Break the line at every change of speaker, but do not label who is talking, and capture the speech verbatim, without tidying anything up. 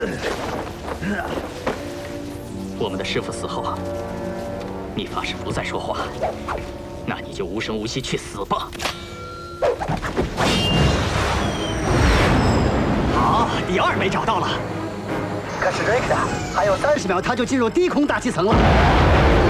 我们的师傅死后，你发誓不再说话，那你就无声无息去死吧。好，第二枚找到了。可是 Rick 还有三十秒，他就进入低空大气层了。